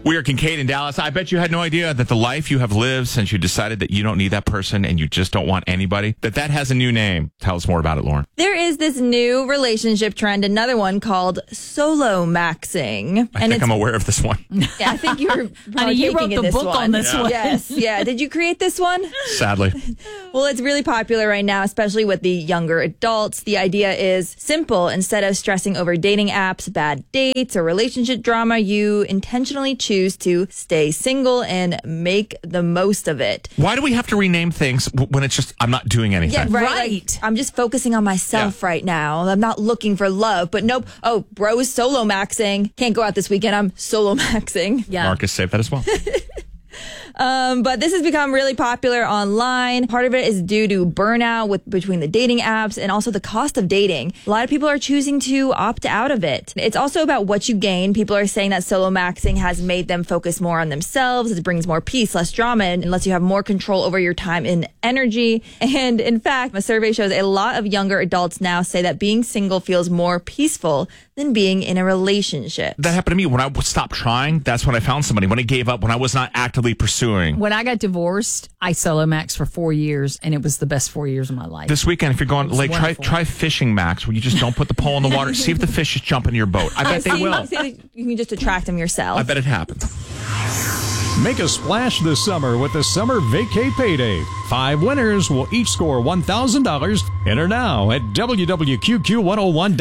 We are Kincaid in Dallas. I bet you had no idea that the life you have lived since you decided that you don't need that person and you just don't want anybody, that has a new name. Tell us more about it, Lauren. There is this new relationship trend, another one called solo maxing. I think I'm aware of this one. Yeah, I think you were you wrote the book one. on this one. Yes, yeah. Did you create this one? Sadly. Well, it's really popular right now, especially with the younger adults. The idea is simple. Instead of stressing over dating apps, bad dates, or relationship drama, you intentionally choose to stay single and make the most of it. Why do we have to rename things when it's just, I'm not doing anything? Yeah, right. Like, I'm just focusing on myself right now. I'm not looking for love, but nope. Oh, bro is solo maxing. Can't go out this weekend. I'm solo maxing. Yeah. Marcus saved that as well. But this has become really popular online. Part of it is due to burnout between the dating apps and also the cost of dating. A lot of people are choosing to opt out of it. It's also about what you gain. People are saying that solo maxing has made them focus more on themselves. It brings more peace, less drama, and lets you have more control over your time and energy. And in fact, a survey shows a lot of younger adults now say that being single feels more peaceful than being in a relationship. That happened to me when I stopped trying. That's when I found somebody. When I gave up, when I was not actively pursuing. When I got divorced, I solo maxed for 4 years, and it was the best 4 years of my life. This weekend, if you're going, like, wonderful. try fishing max, where you just don't put the pole in the water. See if the fish is jumping your boat. I bet they will. You can just attract them yourself. I bet it happens. Make a splash this summer with the Summer Vacay Payday. 5 winners will each score $1,000. Enter now at WWQQ101.com.